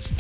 tickets.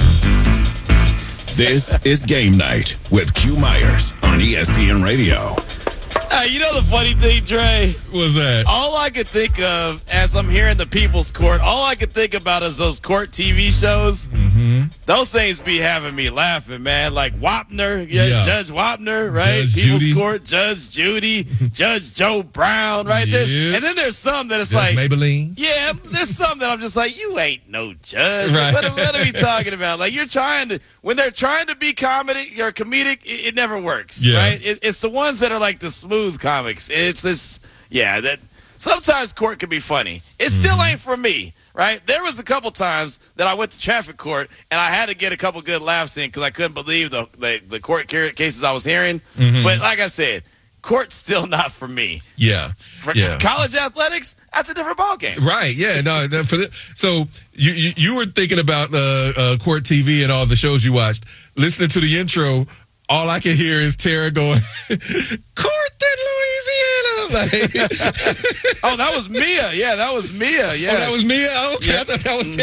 This is Game Night with Q Myers on ESPN Radio. You know the funny thing, Dre? What's that? All I could think of as I'm hearing the People's Court, all I could think about is those court TV shows. Mm-hmm. Those things be having me laughing, man. Like Wapner, Judge Wapner, right? Judge People's Judy. Court, Judge Judy, Judge Joe Brown, right? Yeah. And then there's some that it's Judge like, Maybelline. yeah, there's some that I'm just like, you ain't no judge. Right. What are we talking about? Like when they're trying to be comedic or comedic, it never works, Yeah. right? It's the ones that are like the smooth comics. It's just, that sometimes court can be funny. It still ain't for me, right? There was a couple times that I went to traffic court and I had to get a couple good laughs in because I couldn't believe the court cases I was hearing. But like I said, court's still not for me. Yeah. For college athletics, that's a different ballgame. Right, yeah. No, so you were thinking about court TV and all the shows you watched. Listening to the intro, all I can hear is Tara going, "Court in Louisiana." Oh, that was Mia. Yeah, that was Mia. Yeah. Oh, that was Mia? Oh, okay, Yeah. I thought that was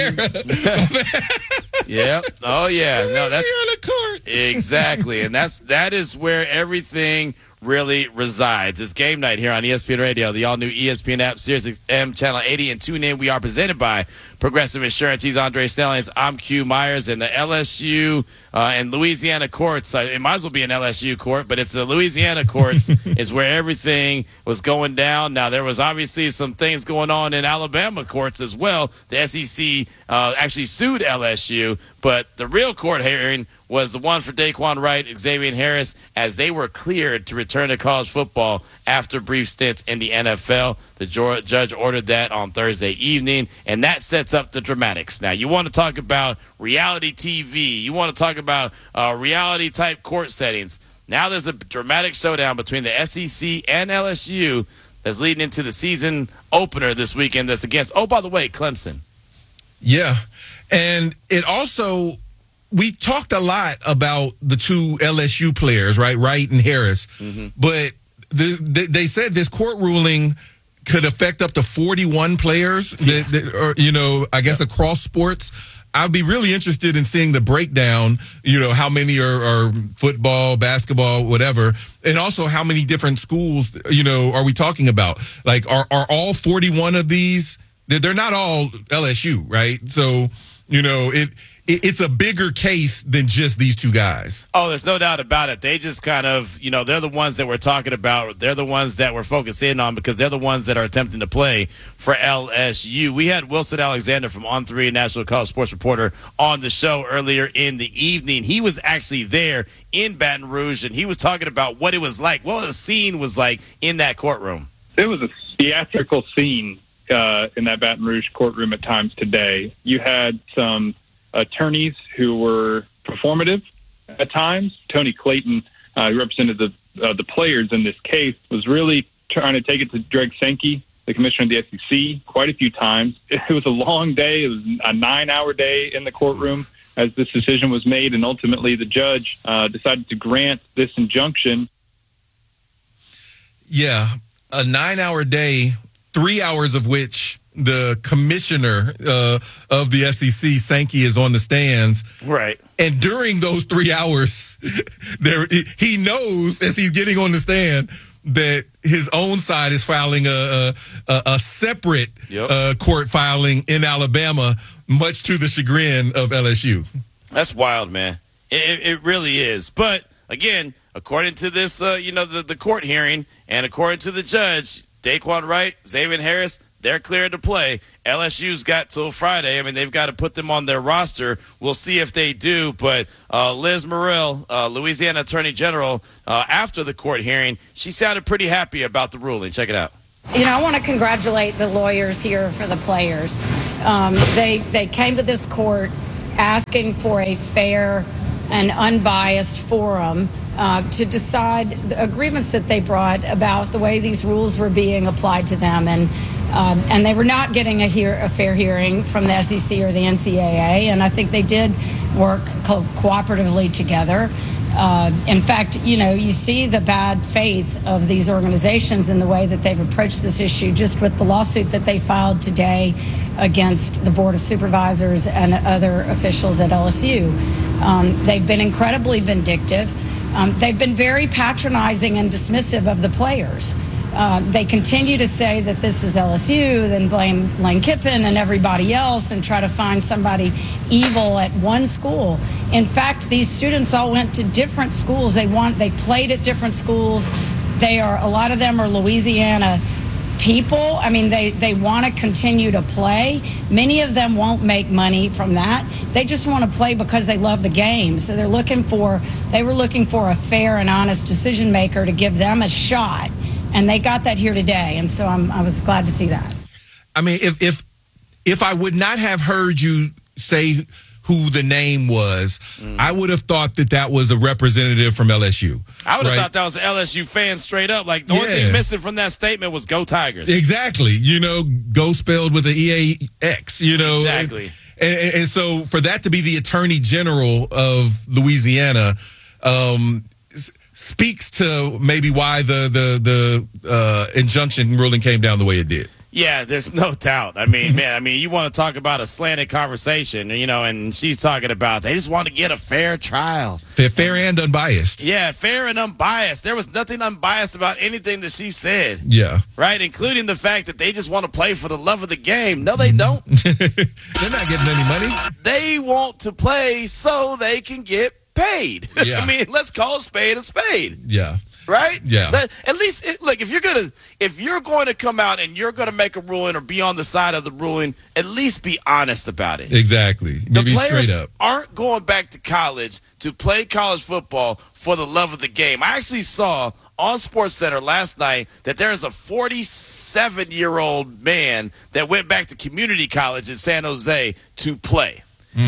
Tara. Yeah. Oh, yeah. No, that's Louisiana court. exactly, and that is where everything really resides. It's Game Night here on ESPN Radio, the all-new ESPN app, SiriusXM Channel 80, and tune in. We are presented by Progressive Insurance. He's Andre Stellings. I'm Q Myers, and the LSU and Louisiana courts. It might as well be an LSU court, but it's the Louisiana courts is where everything was going down. Now, there was obviously some things going on in Alabama courts as well. The SEC actually sued LSU, but the real court hearing was the one for Daquan Wright, Xavier Harris, as they were cleared to return to college football after brief stints in the NFL. The judge ordered that on Thursday evening, and that sets up the dramatics. Now, you want to talk about reality TV. You want to talk about reality-type court settings. Now there's a dramatic showdown between the SEC and LSU that's leading into the season opener this weekend that's against, oh, by the way, Clemson. Yeah, and it also... We talked a lot about the two LSU players, right? Wright and Harris. Mm-hmm. But they said this court ruling could affect up to 41 players, I guess across sports. I'd be really interested in seeing the breakdown, how many are football, basketball, whatever, and also how many different schools, are we talking about? Like, are all 41 of these, they're not all LSU, right? So, it's a bigger case than just these two guys. Oh, there's no doubt about it. They just kind of, they're the ones that we're talking about. They're the ones that we're focusing on because they're the ones that are attempting to play for LSU. We had Wilson Alexander from On3, National College Sports Reporter, on the show earlier in the evening. He was actually there in Baton Rouge, and he was talking about what it was like, what the scene was like in that courtroom. It was a theatrical scene in that Baton Rouge courtroom at times today. You had some attorneys who were performative at times. Tony Clayton, who represented the players in this case, was really trying to take it to Greg Sankey, the commissioner of the SEC, quite a few times. It was a long day. It was a 9-hour day in the courtroom as this decision was made, and ultimately the judge decided to grant this injunction. Yeah, a 9-hour day, 3 hours of which the commissioner of the SEC, Sankey, is on the stands. Right. And during those 3 hours, he knows as he's getting on the stand that his own side is filing a separate court filing in Alabama, much to the chagrin of LSU. That's wild, man. It really is. But, again, according to this, the court hearing, and according to the judge, Daquan Wright, Xavier Harris, they're cleared to play. LSU's got till Friday. I mean, they've got to put them on their roster. We'll see if they do. But Liz Muriel, Louisiana Attorney General, after the court hearing, she sounded pretty happy about the ruling. Check it out. I want to congratulate the lawyers here for the players. They came to this court asking for a fair and unbiased forum to decide the agreements that they brought about the way these rules were being applied to them. And they were not getting a fair hearing from the SEC or the NCAA. And I think they did work cooperatively together. In fact, you see the bad faith of these organizations in the way that they've approached this issue, just with the lawsuit that they filed today against the Board of Supervisors and other officials at LSU. They've been incredibly vindictive. They've been very patronizing and dismissive of the players. They continue to say that this is LSU, then blame Lane Kiffin and everybody else and try to find somebody evil at one school. In fact, these students all went to different schools. They played at different schools. A lot of them are Louisiana people. I mean, they want to continue to play. Many of them won't make money from that. They just want to play because they love the game. So they were looking for a fair and honest decision maker to give them a shot. And they got that here today, and so I was glad to see that. I mean, if I would not have heard you say who the name was, I would have thought that was a representative from LSU. I would have thought that was an LSU fan straight up. Like, the only thing missing from that statement was "Go Tigers." Exactly. Go spelled with an EAX. Exactly. And so for that to be the Attorney General of Louisiana, speaks to maybe why the injunction ruling came down the way it did. Yeah, there's no doubt. I mean, you want to talk about a slanted conversation, and she's talking about they just want to get a fair trial. Fair and unbiased. Yeah, fair and unbiased. There was nothing unbiased about anything that she said. Yeah. Right, including the fact that they just want to play for the love of the game. No, they don't. They're not getting any money. They want to play so they can get paid. Yeah. I mean, let's call a spade a spade. Yeah. Right? Yeah. At least, look, if you're going to come out and you're going to make a ruling or be on the side of the ruling, at least be honest about it. Exactly. Maybe the players straight up. aren't going back to college to play college football for the love of the game. I actually saw on SportsCenter last night that there is a 47-year-old man that went back to community college in San Jose to play.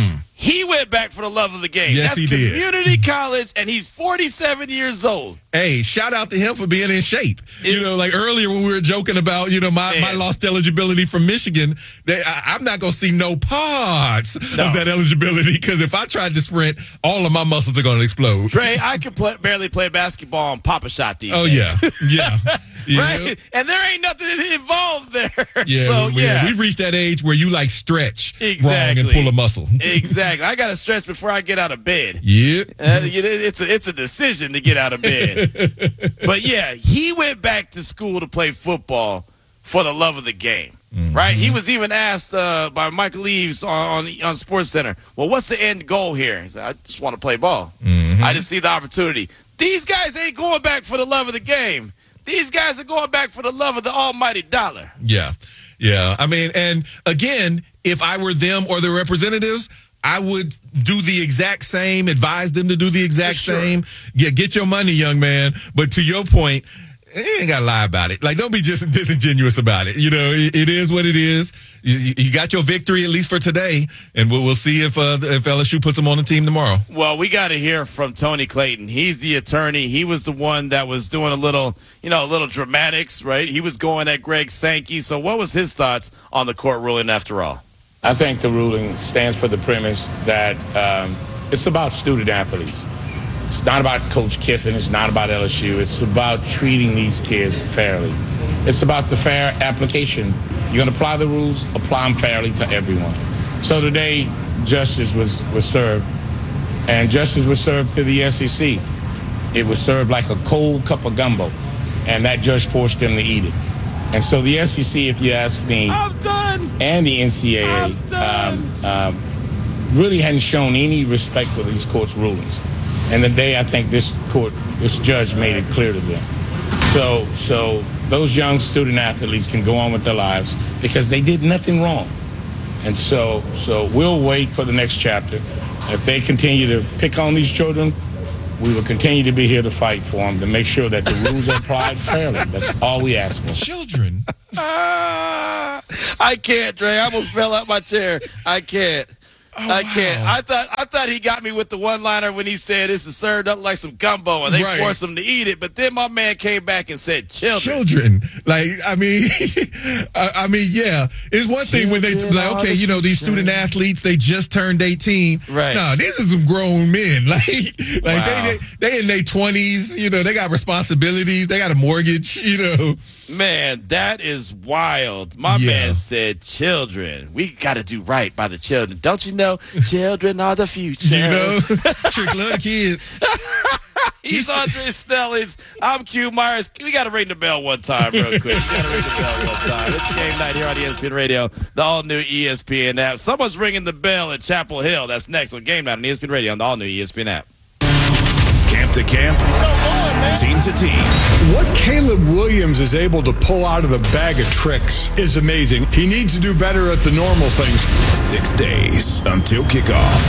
He went back for the love of the game. Yes, he did. Community college, and he's 47 years old. Hey, shout out to him for being in shape. Like earlier when we were joking about, my lost eligibility from Michigan, I'm not going to see no parts of that eligibility because if I tried to sprint, all of my muscles are going to explode. Dre, I could barely play basketball and pop a shot these days. Yeah. Right? And there ain't nothing involved there. Yeah, so, we've reached that age where you stretch wrong exactly. and pull a muscle. Exactly. I got to stretch before I get out of bed. Yeah. It's a decision to get out of bed. But, yeah, he went back to school to play football for the love of the game. Mm-hmm. Right? He was even asked by Michael Eaves on SportsCenter, well, what's the end goal here? He said, I just want to play ball. Mm-hmm. I just see the opportunity. These guys ain't going back for the love of the game. These guys are going back for the love of the almighty dollar. Yeah. Yeah. I mean, and again, if I were them or the representatives, I would do the exact same, advise them to do the exact same. Get your money, young man. But to your point, you ain't got to lie about it. Like, don't be just disingenuous about it. It is what it is. You got your victory, at least for today, and we'll see if LSU puts them on the team tomorrow. Well, we got to hear from Tony Clayton. He's the attorney. He was the one that was doing a little dramatics, right? He was going at Greg Sankey. So what was his thoughts on the court ruling after all? I think the ruling stands for the premise that it's about student athletes. It's not about Coach Kiffin. It's not about LSU. It's about treating these kids fairly. It's about the fair application. If you're going to apply the rules, apply them fairly to everyone. So today, justice was served, and justice was served to the SEC. It was served like a cold cup of gumbo, and that judge forced them to eat it. And so the SEC, if you ask me, I'm done. And the NCAA really hadn't shown any respect for these court's rulings. And today, I think this judge made it clear to them. So those young student athletes can go on with their lives because they did nothing wrong. And so we'll wait for the next chapter. If they continue to pick on these children, we will continue to be here to fight for them to make sure that the rules are applied fairly. That's all we ask for. Children. I can't, Dre. I almost fell out my chair. I can't. I can't. I thought he got me with the one-liner when he said this is served up like some gumbo and they forced him to eat it. But then my man came back and said children. Like, I mean, yeah. It's one thing when they like, okay, you know, these student athletes, they just turned 18. Right. No, these are some grown men. Like wow. they in their 20s. You know, they got responsibilities. They got a mortgage. You know. Man, that is wild. My man said children. We got to do right by the children. Don't you know? Children are the future. You know? Trickle the kids. He's Andre Snellings. I'm Q Myers. We got to ring the bell one time real quick. It's game night here on ESPN Radio, the all-new ESPN app. Someone's ringing the bell at Chapel Hill. That's next on Game Night on ESPN Radio on the all-new ESPN app. Camp to camp, team to team. What Caleb Williams is able to pull out of the bag of tricks is amazing. He needs to do better at the normal things. 6 days until kickoff.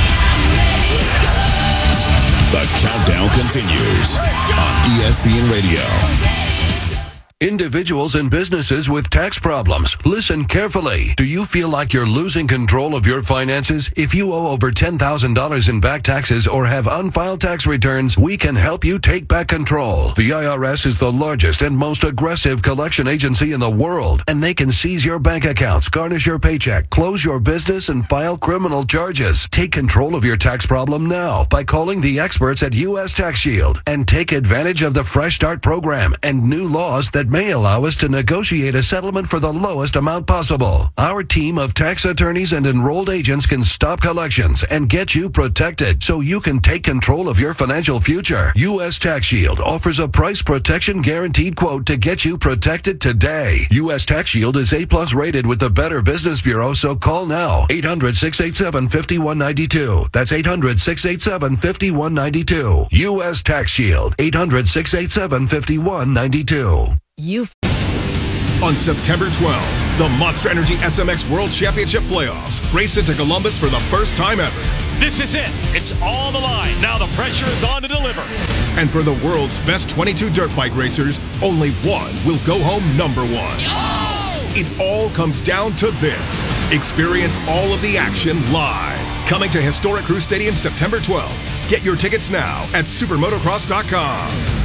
The countdown continues on ESPN Radio. Individuals and businesses with tax problems, listen carefully. Do you feel like you're losing control of your finances? If you owe over $10,000 in back taxes or have unfiled tax returns, we can help you take back control. The IRS is the largest and most aggressive collection agency in the world, and they can seize your bank accounts, garnish your paycheck, close your business, and file criminal charges. Take control of your tax problem now by calling the experts at U.S. Tax Shield and take advantage of the Fresh Start program and new laws that may allow us to negotiate a settlement for the lowest amount possible. Our team of tax attorneys and enrolled agents can stop collections and get you protected so you can take control of your financial future. U.S. Tax Shield offers a price protection guaranteed quote to get you protected today. U.S. Tax Shield is A+ rated with the Better Business Bureau, so call now. 800-687-5192. That's 800-687-5192. U.S. Tax Shield. 800-687-5192. On September 12th, the Monster Energy SMX World Championship Playoffs race into Columbus for the first time ever. This is it. It's all the line. Now the pressure is on to deliver. And for the world's best 22 dirt bike racers, only one will go home number one. Oh! It all comes down to this. Experience all of the action live. Coming to Historic Crew Stadium September 12th. Get your tickets now at supermotocross.com.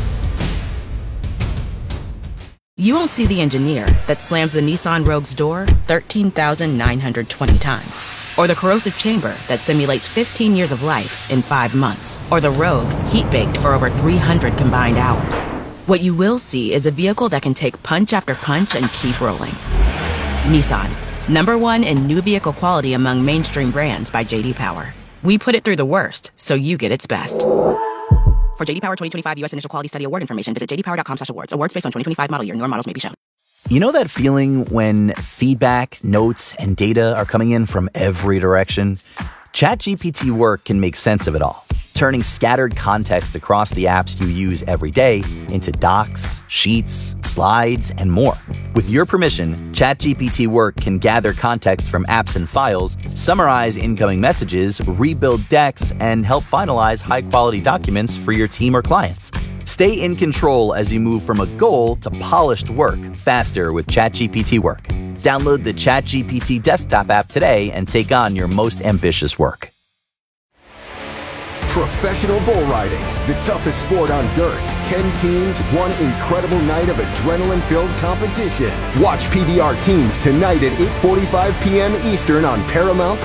You won't see the engineer that slams the Nissan Rogue's door 13,920 times. Or the corrosive chamber that simulates 15 years of life in 5 months. Or the Rogue heat-baked for over 300 combined hours. What you will see is a vehicle that can take punch after punch and keep rolling. Nissan, #1 in new vehicle quality among mainstream brands by J.D. Power. We put it through the worst, so you get its best. For J.D. Power 2025 U.S. Initial Quality Study Award information, visit jdpower.com/awards. Awards based on 2025 model year. Newer models may be shown. You know that feeling when feedback, notes, and data are coming in from every direction? ChatGPT Work can make sense of it all, turning scattered context across the apps you use every day into docs, sheets, slides, and more. With your permission, ChatGPT Work can gather context from apps and files, summarize incoming messages, rebuild decks, and help finalize high-quality documents for your team or clients. Stay in control as you move from a goal to polished work faster with ChatGPT Work. Download the ChatGPT desktop app today and take on your most ambitious work. Professional bull riding, the toughest sport on dirt. 10 teams, one incredible night of adrenaline-filled competition. Watch PBR teams tonight at 8:45 p.m. Eastern on Paramount+.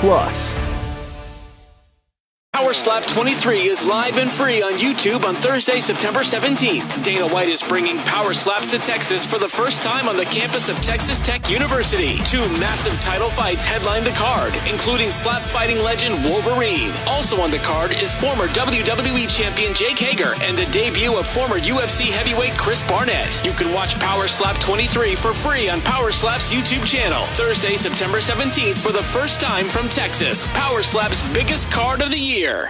Power Slap 23 is live and free on YouTube on Thursday, September 17th. Dana White is bringing Power Slaps to Texas for the first time on the campus of Texas Tech University. 2 massive title fights headline the card, including slap fighting legend Wolverine. Also on the card is former WWE champion Jake Hager and the debut of former UFC heavyweight Chris Barnett. You can watch Power Slap 23 for free on Power Slap's YouTube channel. Thursday, September 17th for the first time from Texas. Power Slap's biggest card of the year.